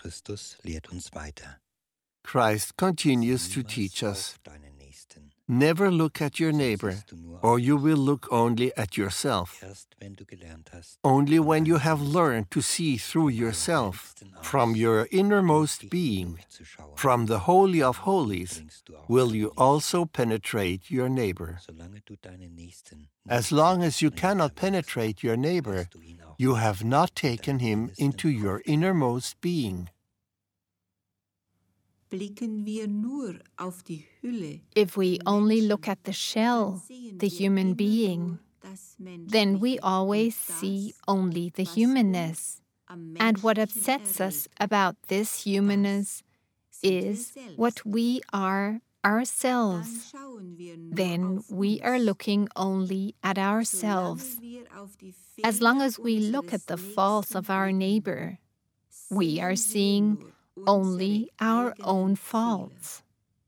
Christus lehrt uns weiter. Christ continues to teach us, never look at your neighbor, or you will look only at yourself. Only when you have learned to see through yourself, from your innermost being, from the Holy of Holies, will you also penetrate your neighbor. As long as you cannot penetrate your neighbor, you have not taken him into your innermost being. If we only look at the shell, the human being, then we always see only the humanness. And what upsets us about this humanness is what we are ourselves. Then we are looking only at ourselves. As long as we look at the faults of our neighbor, we are seeing only our own faults.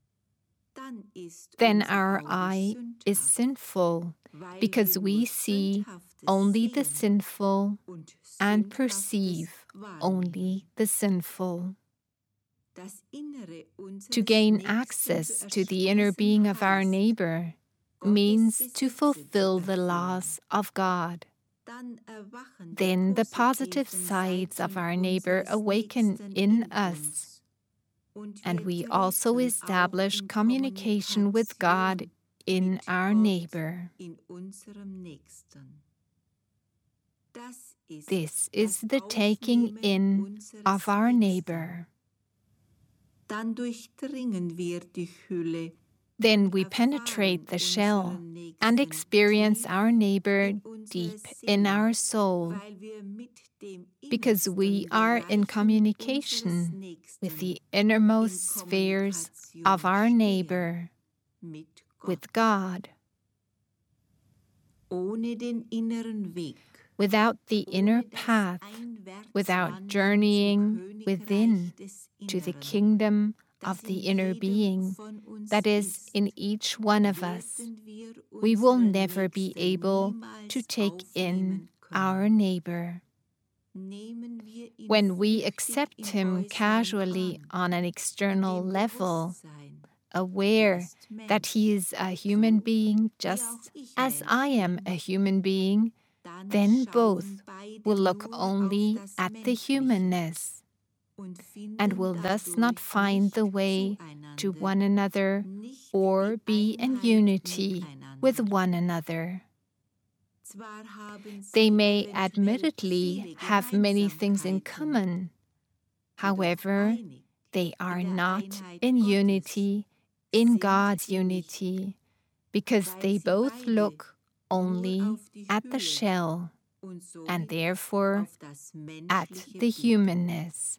Then our eye is sinful, because we see only the sinful and perceive only the sinful. To gain access to the inner being of our neighbor means to fulfill the laws of God. Then the positive sides of our neighbor awaken in us, and we also establish communication with God in our neighbor. This is the taking in of our neighbor. Then we penetrate the shell and experience our neighbor deep in our soul, because we are in communication with the innermost spheres of our neighbor, with God. Without the inner path, without journeying within to the kingdom of the inner being that is in each one of us, we will never be able to take in our neighbor. When we accept him casually on an external level, aware that he is a human being just as I am a human being, then both will look only at the humanness, and will thus not find the way to one another or be in unity with one another. They may admittedly have many things in common. However, they are not in unity, in God's unity, because they both look only at the shell, and therefore at the humanness.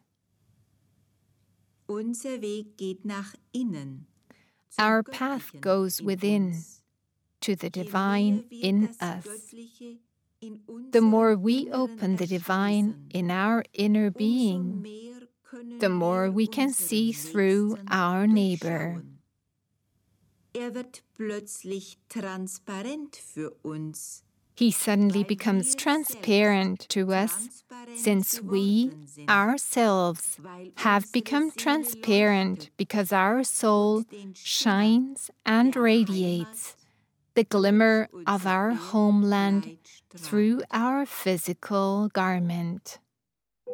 Our path goes within, to the divine in us. The more we open the divine in our inner being, the more we can see through our neighbor. He suddenly becomes transparent to us, since we ourselves have become transparent because our soul shines and radiates the glimmer of our homeland through our physical garment.